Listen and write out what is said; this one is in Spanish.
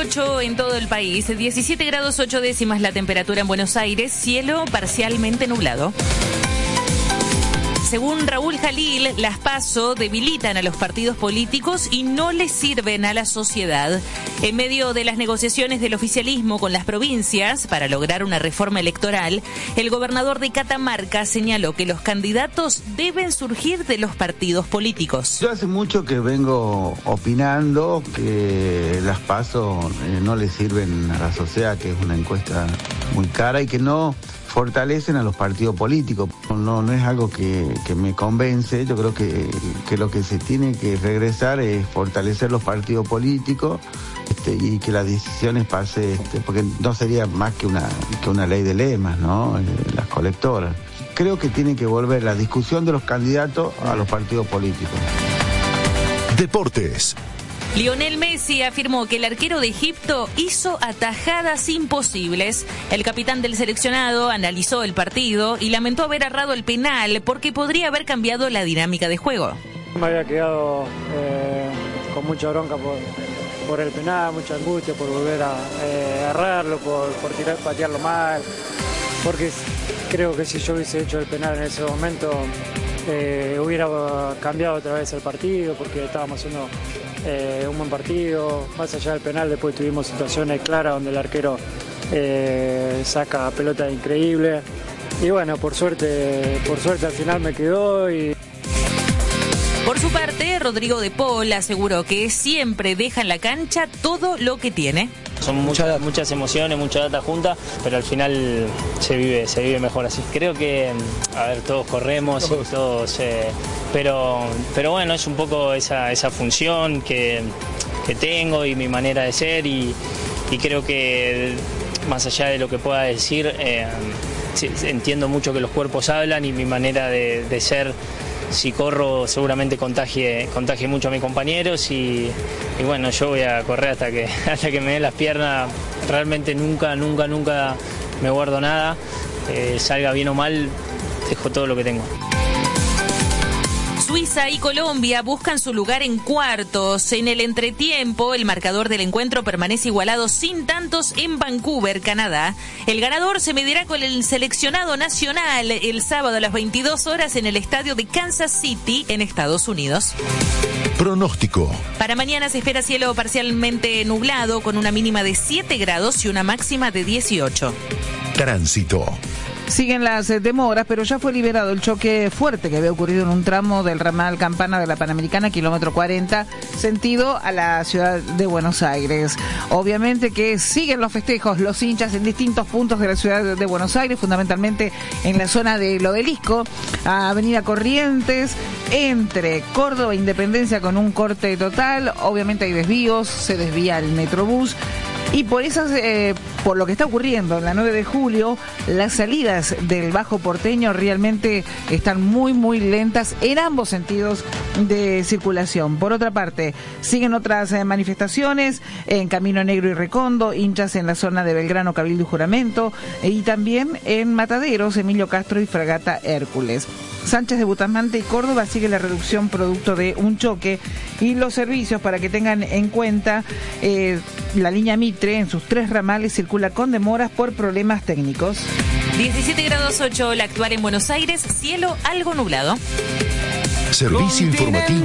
18 en todo el país, 17 grados 8 décimas la temperatura en Buenos Aires, cielo parcialmente nublado. Según Raúl Jalil, las PASO debilitan a los partidos políticos y no les sirven a la sociedad. En medio de las negociaciones del oficialismo con las provincias para lograr una reforma electoral, el gobernador de Catamarca señaló que los candidatos deben surgir de los partidos políticos. Yo hace mucho que vengo opinando que las PASO no le sirven a la sociedad, que es una encuesta muy cara y que no fortalecen a los partidos políticos. No es algo que me convence. Yo creo que lo que se tiene que regresar es fortalecer los partidos políticos y que las decisiones pasen, porque no sería más que una ley de lemas, ¿no? Las colectoras. Creo que tiene que volver la discusión de los candidatos a los partidos políticos. Deportes. Lionel Messi afirmó que el arquero de Egipto hizo atajadas imposibles. El capitán del seleccionado analizó el partido y lamentó haber errado el penal porque podría haber cambiado la dinámica de juego. Me había quedado con mucha bronca por el penal, mucha angustia por volver a errarlo, por patearlo mal, porque creo que si yo hubiese hecho el penal en ese momento hubiera cambiado otra vez el partido, porque estábamos haciendo un buen partido. Más allá del penal, después tuvimos situaciones claras donde el arquero saca pelota increíble y bueno, por suerte al final me quedó. Por su parte, Rodrigo de Paul aseguró que siempre deja en la cancha todo lo que tiene. Son muchas emociones, mucha data junta, pero al final se vive mejor así. Creo que, todos corremos, todos, pero bueno, es un poco esa función que tengo y mi manera de ser y creo que más allá de lo que pueda decir, entiendo mucho que los cuerpos hablan y mi manera de ser. Si corro seguramente contagie mucho a mis compañeros y bueno, yo voy a correr hasta que me den las piernas. Realmente nunca me guardo nada, salga bien o mal, dejo todo lo que tengo. Suiza y Colombia buscan su lugar en cuartos. En el entretiempo, el marcador del encuentro permanece igualado sin tantos en Vancouver, Canadá. El ganador se medirá con el seleccionado nacional el sábado a las 22 horas en el estadio de Kansas City, en Estados Unidos. Pronóstico. Para mañana se espera cielo parcialmente nublado con una mínima de 7 grados y una máxima de 18. Tránsito. Siguen las demoras, pero ya fue liberado el choque fuerte que había ocurrido en un tramo del ramal Campana de la Panamericana, kilómetro 40, sentido a la ciudad de Buenos Aires. Obviamente que siguen los festejos, los hinchas en distintos puntos de la ciudad de Buenos Aires, fundamentalmente en la zona del Obelisco, Avenida Corrientes, entre Córdoba e Independencia con un corte total. Obviamente hay desvíos, se desvía el Metrobús. Y por lo que está ocurriendo en la 9 de julio, las salidas del Bajo Porteño realmente están muy, muy lentas en ambos sentidos de circulación. Por otra parte, siguen otras manifestaciones en Camino Negro y Recondo, hinchas en la zona de Belgrano, Cabildo y Juramento, y también en Mataderos, Emilio Castro y Fragata Hércules. Sánchez de Bustamante y Córdoba sigue la reducción producto de un choque y los servicios, para que tengan en cuenta, la línea Mitre en sus 3 ramales circula con demoras por problemas técnicos. 17 grados 8 la actual en Buenos Aires, cielo algo nublado. Servicio informativo.